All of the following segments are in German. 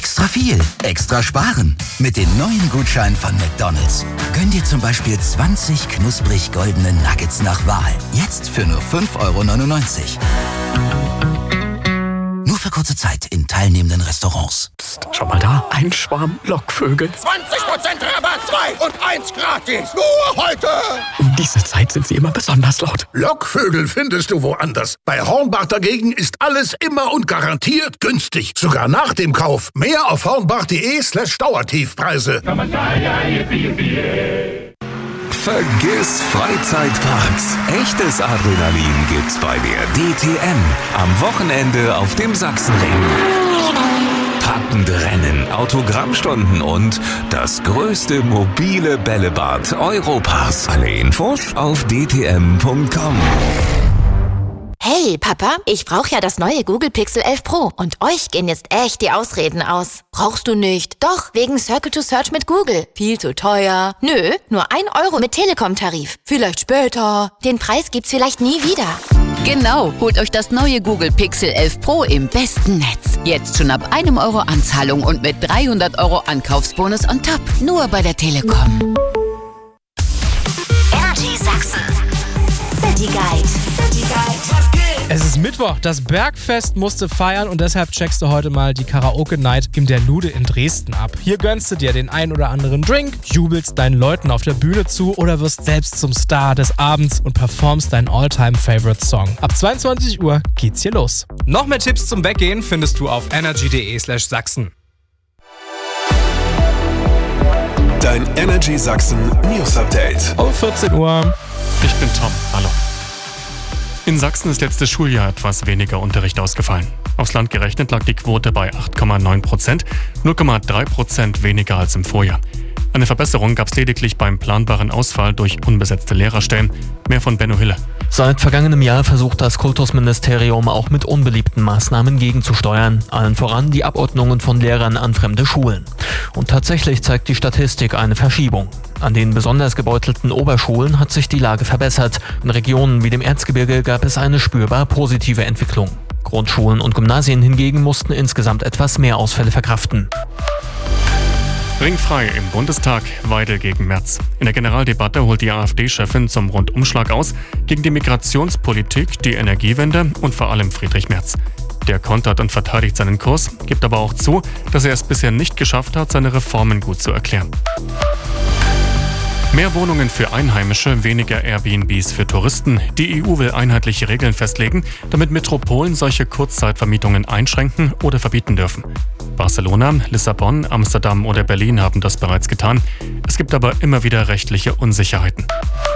Extra viel, extra sparen. Mit den neuen Gutscheinen von McDonald's. Gönn dir zum Beispiel 20 knusprig goldene Nuggets nach Wahl. Jetzt für nur 5,99 €. Nur für kurze Zeit in teilnehmenden Restaurants. Psst, schau mal da. Ein Schwarm Lockvögel. 20% Rabatt, 2 und 1 gratis. Nur heute. Um diese Zeit sind sie immer besonders laut. Lockvögel findest du woanders. Bei Hornbach dagegen ist alles immer und garantiert günstig. Sogar nach dem Kauf. Mehr auf hornbach.de/Dauertiefpreise. Vergiss Freizeitparks. Echtes Adrenalin gibt's bei der DTM. Am Wochenende auf dem Sachsenring. Packende Rennen, Autogrammstunden und das größte mobile Bällebad Europas. Alle Infos auf dtm.com. Hey Papa, ich brauche ja das neue Google Pixel 11 Pro und euch gehen jetzt echt die Ausreden aus. Brauchst du nicht? Doch, wegen Circle to Search mit Google. Viel zu teuer. Nö, nur 1 € mit Telekom-Tarif. Vielleicht später. Den Preis gibt's vielleicht nie wieder. Genau, holt euch das neue Google Pixel 11 Pro im besten Netz. Jetzt schon ab 1 € Anzahlung und mit 300 € Ankaufsbonus on top. Nur bei der Telekom. Energy Sachsen. City Guide. Es ist Mittwoch, das Bergfest musste feiern und deshalb checkst du heute mal die Karaoke-Night im Der Lude in Dresden ab. Hier gönnst du dir den ein oder anderen Drink, jubelst deinen Leuten auf der Bühne zu oder wirst selbst zum Star des Abends und performst deinen All-Time-Favorite-Song. Ab 22 Uhr geht's hier los. Noch mehr Tipps zum Weggehen findest du auf energy.de/Sachsen. Dein Energy Sachsen News Update. Um 14 Uhr. Ich bin Tom. Hallo. In Sachsen ist letztes Schuljahr etwas weniger Unterricht ausgefallen. Aufs Land gerechnet lag die Quote bei 8,9%, 0,3% weniger als im Vorjahr. Eine Verbesserung gab es lediglich beim planbaren Ausfall durch unbesetzte Lehrerstellen. Mehr von Benno Hille. Seit vergangenem Jahr versucht das Kultusministerium auch mit unbeliebten Maßnahmen gegenzusteuern. Allen voran die Abordnungen von Lehrern an fremde Schulen. Und tatsächlich zeigt die Statistik eine Verschiebung. An den besonders gebeutelten Oberschulen hat sich die Lage verbessert. In Regionen wie dem Erzgebirge gab es eine spürbar positive Entwicklung. Grundschulen und Gymnasien hingegen mussten insgesamt etwas mehr Ausfälle verkraften. Ringfrei im Bundestag, Weidel gegen Merz. In der Generaldebatte holt die AfD-Chefin zum Rundumschlag aus gegen die Migrationspolitik, die Energiewende und vor allem Friedrich Merz. Der kontert und verteidigt seinen Kurs, gibt aber auch zu, dass er es bisher nicht geschafft hat, seine Reformen gut zu erklären. Mehr Wohnungen für Einheimische, weniger Airbnbs für Touristen. Die EU will einheitliche Regeln festlegen, damit Metropolen solche Kurzzeitvermietungen einschränken oder verbieten dürfen. Barcelona, Lissabon, Amsterdam oder Berlin haben das bereits getan. Es gibt aber immer wieder rechtliche Unsicherheiten.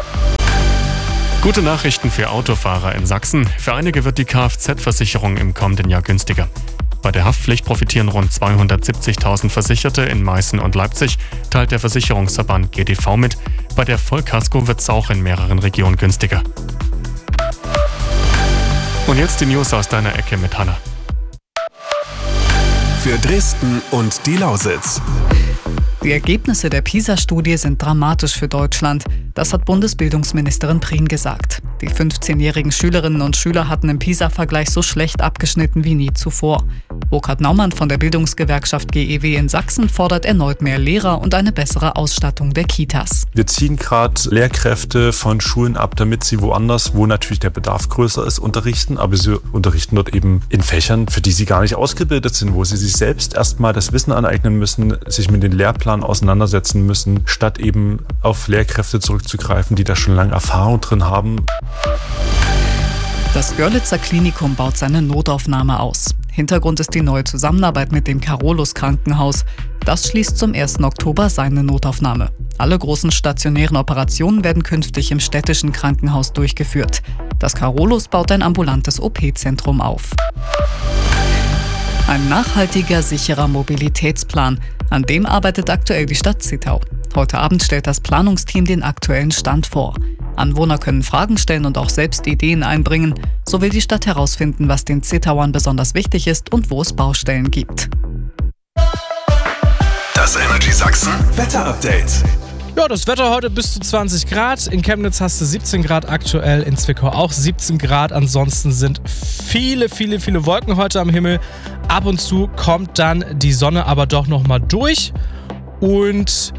Gute Nachrichten für Autofahrer in Sachsen. Für einige wird die Kfz-Versicherung im kommenden Jahr günstiger. Bei der Haftpflicht profitieren rund 270.000 Versicherte in Meißen und Leipzig, teilt der Versicherungsverband GDV mit. Bei der Vollkasko wird es auch in mehreren Regionen günstiger. Und jetzt die News aus deiner Ecke mit Hanna. Für Dresden und die Lausitz. Die Ergebnisse der PISA-Studie sind dramatisch für Deutschland. Das hat Bundesbildungsministerin Prien gesagt. Die 15-jährigen Schülerinnen und Schüler hatten im PISA-Vergleich so schlecht abgeschnitten wie nie zuvor. Burkhard Naumann von der Bildungsgewerkschaft GEW in Sachsen fordert erneut mehr Lehrer und eine bessere Ausstattung der Kitas. Wir ziehen gerade Lehrkräfte von Schulen ab, damit sie woanders, wo natürlich der Bedarf größer ist, unterrichten. Aber sie unterrichten dort eben in Fächern, für die sie gar nicht ausgebildet sind, wo sie sich selbst erstmal das Wissen aneignen müssen, sich mit den Lehrplan auseinandersetzen müssen, statt eben auf Lehrkräfte zurückzugreifen, die da schon lange Erfahrung drin haben. Das Görlitzer Klinikum baut seine Notaufnahme aus. Hintergrund ist die neue Zusammenarbeit mit dem Carolus Krankenhaus. Das schließt zum 1. Oktober seine Notaufnahme. Alle großen stationären Operationen werden künftig im städtischen Krankenhaus durchgeführt. Das Carolus baut ein ambulantes OP-Zentrum auf. Ein nachhaltiger, sicherer Mobilitätsplan. An dem arbeitet aktuell die Stadt Zittau. Heute Abend stellt das Planungsteam den aktuellen Stand vor. Anwohner können Fragen stellen und auch selbst Ideen einbringen. So will die Stadt herausfinden, was den Zittauern besonders wichtig ist und wo es Baustellen gibt. Das Energy Sachsen Wetter-Update. Ja, das Wetter heute bis zu 20 Grad. In Chemnitz hast du 17 Grad aktuell, in Zwickau auch 17 Grad. Ansonsten sind viele Wolken heute am Himmel. Ab und zu kommt dann die Sonne aber doch nochmal durch. Und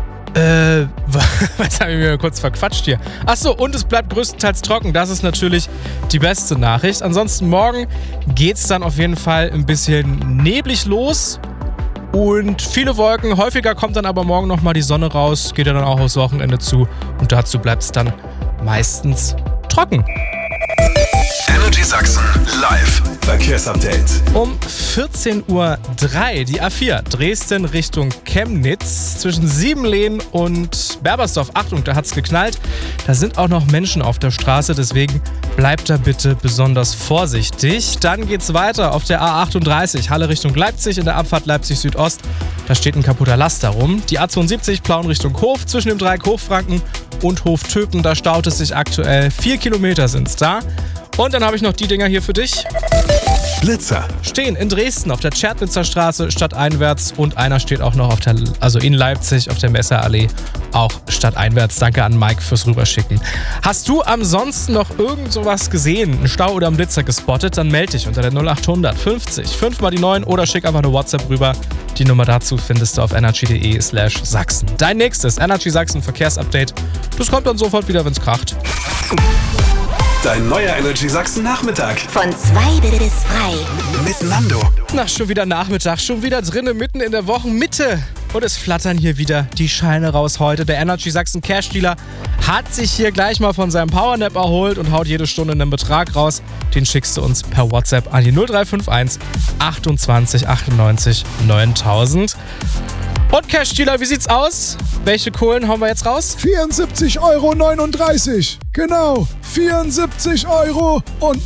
was habe ich mir kurz verquatscht hier? Achso, und es bleibt größtenteils trocken. Das ist natürlich die beste Nachricht. Ansonsten morgen geht's dann auf jeden Fall ein bisschen neblig los. Und viele Wolken. Häufiger kommt dann aber morgen nochmal die Sonne raus. Geht ja dann auch aufs Wochenende zu. Und dazu bleibt es dann meistens trocken. Energy Sachsen live Verkehrsupdate. Um 14:03 Uhr die A4 Dresden Richtung Chemnitz zwischen Siebenlehn und Berbersdorf. Achtung, da hat's geknallt. Da sind auch noch Menschen auf der Straße, deswegen bleibt da bitte besonders vorsichtig. Dann geht's weiter auf der A38 Halle Richtung Leipzig in der Abfahrt Leipzig Südost. Da steht ein kaputter Laster rum. Die A72 Plauen Richtung Hof zwischen dem Dreieck Hochfranken und Hof-Töpen. Da staut es sich aktuell. 4 Kilometer sind's da. Und dann habe ich noch die Dinger hier für dich. Blitzer. Stehen in Dresden auf der Tschertnitzer Straße stadteinwärts und einer steht auch noch in Leipzig auf der Messerallee auch stadteinwärts. Danke an Mike fürs Rüberschicken. Hast du ansonsten noch irgend sowas gesehen, einen Stau oder einen Blitzer gespottet, dann melde dich unter der 0800 50 5 mal die 9 oder schick einfach eine WhatsApp rüber. Die Nummer dazu findest du auf energy.de/Sachsen. Dein nächstes Energy Sachsen Verkehrsupdate. Das kommt dann sofort wieder, wenn's kracht. Dein neuer Energy Sachsen Nachmittag. Von 2 bis 3. Mit Nando. Na, schon wieder Nachmittag, schon wieder drinnen, mitten in der Wochenmitte. Und es flattern hier wieder die Scheine raus heute. Der Energy Sachsen Cash Dealer hat sich hier gleich mal von seinem Powernap erholt und haut jede Stunde einen Betrag raus. Den schickst du uns per WhatsApp an die 0351 28 98 9000. Und Cash Dealer, wie sieht's aus? Welche Kohlen hauen wir jetzt raus? 74,39 Euro. Genau, 74,39 Euro.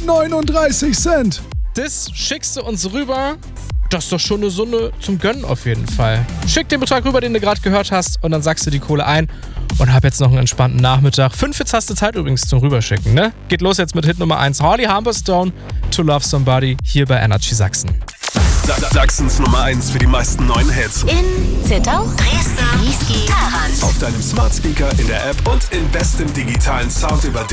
Das schickst du uns rüber. Das ist doch schon eine Summe zum Gönnen auf jeden Fall. Schick den Betrag rüber, den du gerade gehört hast, und dann sagst du die Kohle ein und hab jetzt noch einen entspannten Nachmittag. 5 jetzt hast du Zeit übrigens zum Rüberschicken, ne? Geht los jetzt mit Hit Nummer 1. Holly Humberstone, To Love Somebody, hier bei Energy Sachsen. Sachsens Nummer 1 für die meisten neuen Hits. In Zittau, Dresden, Niesky, Taran. Auf deinem Smart Speaker, in der App und in bestem digitalen Sound über